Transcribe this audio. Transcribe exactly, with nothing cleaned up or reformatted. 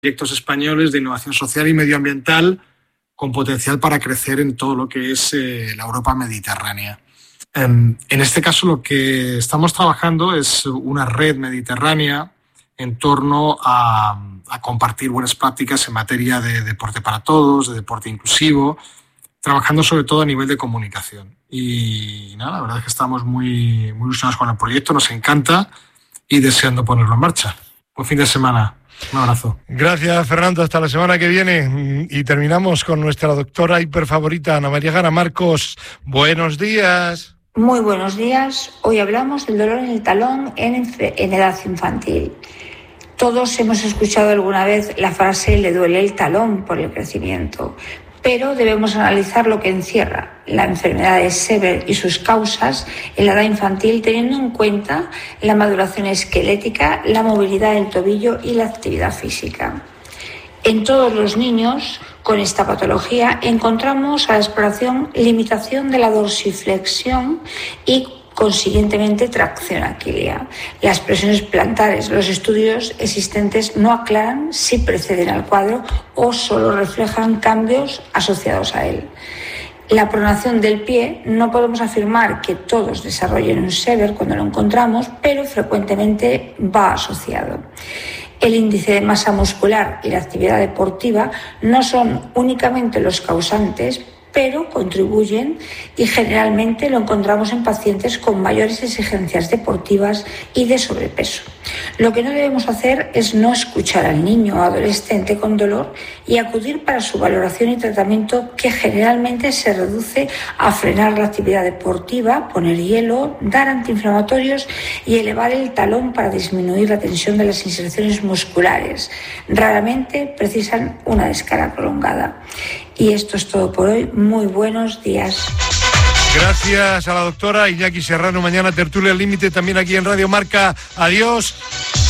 proyectos españoles de innovación social y medioambiental con potencial para crecer en todo lo que es eh, la Europa mediterránea. En este caso, lo que estamos trabajando es una red mediterránea en torno a, a compartir buenas prácticas en materia de deporte para todos, de deporte inclusivo, trabajando sobre todo a nivel de comunicación. Y nada, la verdad es que estamos muy, muy ilusionados con el proyecto, nos encanta y deseando ponerlo en marcha. Buen fin de semana. Un abrazo. Gracias, Fernando. Hasta la semana que viene. Y terminamos con nuestra doctora hiperfavorita, Ana María Gara Marcos. Buenos días. Muy buenos días. Hoy hablamos del dolor en el talón en, en edad infantil. Todos hemos escuchado alguna vez la frase "le duele el talón" por el crecimiento, pero debemos analizar lo que encierra la enfermedad de Sever y sus causas en la edad infantil, teniendo en cuenta la maduración esquelética, la movilidad del tobillo y la actividad física. En todos los niños con esta patología encontramos a la exploración limitación de la dorsiflexión y consiguientemente tracción aquilea. Las presiones plantares, los estudios existentes no aclaran si preceden al cuadro o solo reflejan cambios asociados a él. La pronación del pie, no podemos afirmar que todos desarrollen un Sever cuando lo encontramos, pero frecuentemente va asociado. El índice de masa muscular y la actividad deportiva no son únicamente los causantes, pero contribuyen y generalmente lo encontramos en pacientes con mayores exigencias deportivas y de sobrepeso. Lo que no debemos hacer es no escuchar al niño o adolescente con dolor y acudir para su valoración y tratamiento, que generalmente se reduce a frenar la actividad deportiva, poner hielo, dar antiinflamatorios y elevar el talón para disminuir la tensión de las inserciones musculares. Raramente precisan una descarga prolongada. Y esto es todo por hoy. Muy buenos días. Gracias a la doctora Iñaki Serrano. Mañana tertulia al límite también aquí en Radio Marca. Adiós.